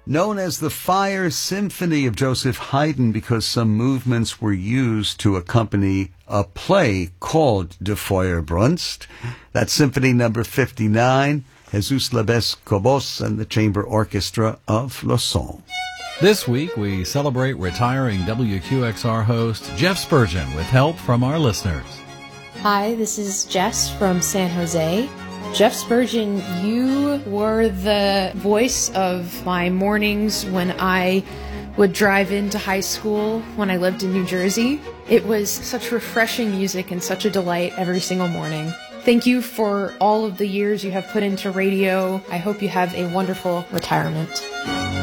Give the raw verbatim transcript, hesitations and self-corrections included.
known as the Fire Symphony of Joseph Haydn because some movements were used to accompany a play called De Feuerbrunst. That's Symphony number fifty-nine, Jesus Lebes-Cobos and the Chamber Orchestra of Lausanne. This week, we celebrate retiring W Q X R host Jeff Spurgeon with help from our listeners. Hi, this is Jess from San Jose. Jeff Spurgeon, you were the voice of my mornings when I would drive into high school when I lived in New Jersey. It was such refreshing music and such a delight every single morning. Thank you for all of the years you have put into radio. I hope you have a wonderful retirement.